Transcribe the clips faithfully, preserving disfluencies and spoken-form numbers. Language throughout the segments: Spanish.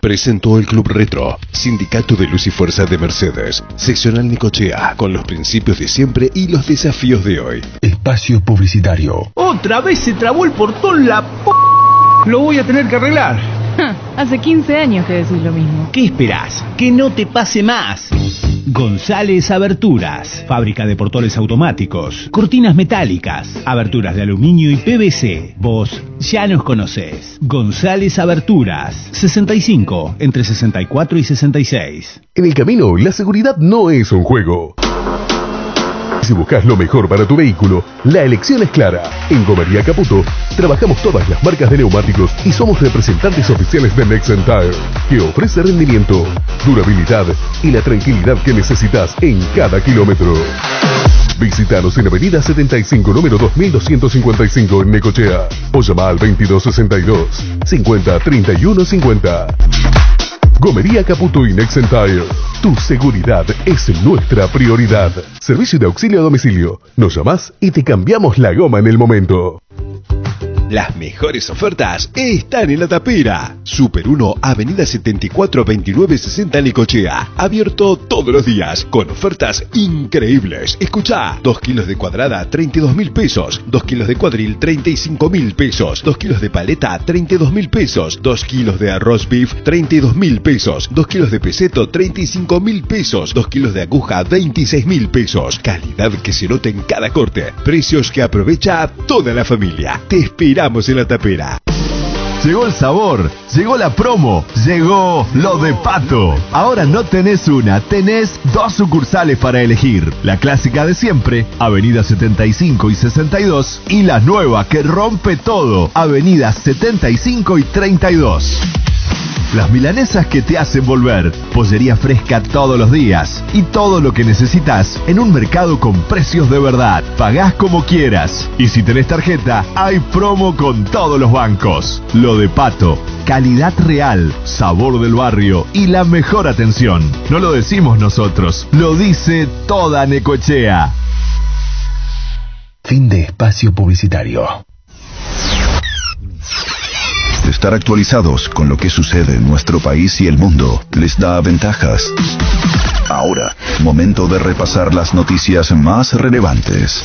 presentó el Club Retro, Sindicato de Luz y Fuerza de Mercedes, seccional Necochea, con los principios de siempre y los desafíos de hoy. Espacio publicitario. Otra vez se trabó el portón la p... Lo voy a tener que arreglar. Hace quince años que decís lo mismo. ¿Qué esperás? Que no te pase más. González Aberturas, fábrica de portones automáticos, cortinas metálicas, aberturas de aluminio y P V C. Vos ya nos conocés. González Aberturas, sesenta y cinco, entre sesenta y cuatro y sesenta y seis. En el camino, la seguridad no es un juego. Si buscas lo mejor para tu vehículo, la elección es clara. En Gomería Caputo trabajamos todas las marcas de neumáticos y somos representantes oficiales de Nexen Tire, que ofrece rendimiento, durabilidad y la tranquilidad que necesitas en cada kilómetro. Visítanos en Avenida setenta y cinco, número dos mil doscientos cincuenta y cinco en Necochea, o llama al veintidós sesenta y dos, cincuenta, treinta y uno cincuenta. Gomería Caputo y Nexen Tire. Tu seguridad es nuestra prioridad. Servicio de auxilio a domicilio. Nos llamás y te cambiamos la goma en el momento. Las mejores ofertas están en La Tapera. Super uno, Avenida setenta y cuatro, veintinueve sesenta Necochea. Abierto todos los días con ofertas increíbles. Escuchá, dos kilos de cuadrada, treinta y dos mil pesos. dos kilos de cuadril, treinta y cinco mil pesos. dos kilos de paleta, treinta y dos mil pesos. dos kilos de arroz beef, treinta y dos mil pesos. dos kilos de peseto, treinta y cinco mil pesos. dos kilos de aguja, veintiséis mil pesos. Calidad que se nota en cada corte. Precios que aprovecha toda la familia. Te esperamos en La Tapera. Llegó el sabor, llegó la promo, llegó lo de Pato. Ahora no tenés una, tenés dos sucursales para elegir. La clásica de siempre, Avenida setenta y cinco y sesenta y dos, y la nueva que rompe todo, Avenida setenta y cinco y treinta y dos. Las milanesas que te hacen volver, pollería fresca todos los días y todo lo que necesitas en un mercado con precios de verdad. Pagás como quieras y si tenés tarjeta, hay promo con todos los bancos. Lo de Pato, calidad real, sabor del barrio y la mejor atención. No lo decimos nosotros, lo dice toda Necochea. Fin de espacio publicitario. Estar actualizados con lo que sucede en nuestro país y el mundo les da ventajas. Ahora, momento de repasar las noticias más relevantes.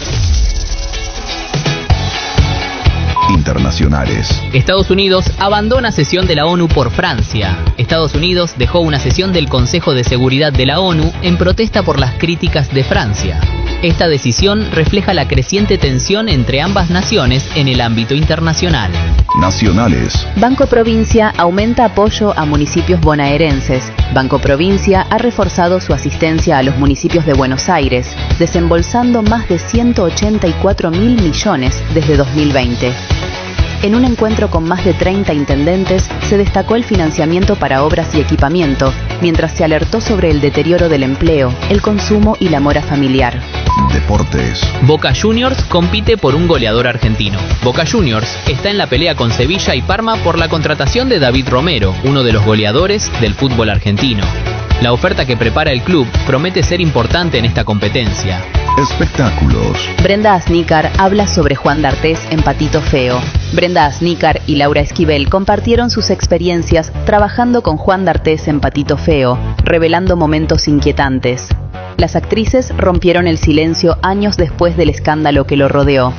Internacionales. Estados Unidos abandona sesión de la ONU por Francia. Estados Unidos dejó una sesión del Consejo de Seguridad de la ONU en protesta por las críticas de Francia. Esta decisión refleja la creciente tensión entre ambas naciones en el ámbito internacional. Nacionales. Banco Provincia aumenta apoyo a municipios bonaerenses. Banco Provincia ha reforzado su asistencia a los municipios de Buenos Aires, desembolsando más de ciento ochenta y cuatro mil millones desde dos mil veinte. En un encuentro con más de treinta intendentes, se destacó el financiamiento para obras y equipamiento, mientras se alertó sobre el deterioro del empleo, el consumo y la mora familiar. Deportes. Boca Juniors compite por un goleador argentino. Boca Juniors está en la pelea con Sevilla y Parma por la contratación de David Romero, uno de los goleadores del fútbol argentino. La oferta que prepara el club promete ser importante en esta competencia. Espectáculos. Brenda Asnícar habla sobre Juan D'Artés en Patito Feo. Brenda Asnícar y Laura Esquivel compartieron sus experiencias trabajando con Juan D'Artés en Patito Feo, revelando momentos inquietantes. Las actrices rompieron el silencio años después del escándalo que lo rodeó.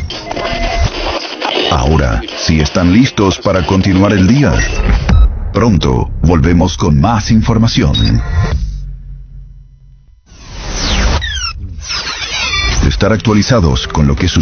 Ahora, si están listos para continuar el día, pronto volvemos con más información. Estar actualizados con lo que sucede